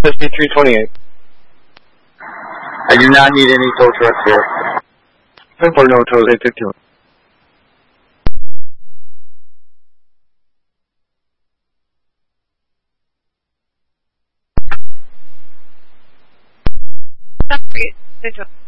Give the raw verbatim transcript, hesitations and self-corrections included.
fifty-three twenty-eight. I do not need any tow truck here. ten four, no tows, eight fifty-one. Sorry,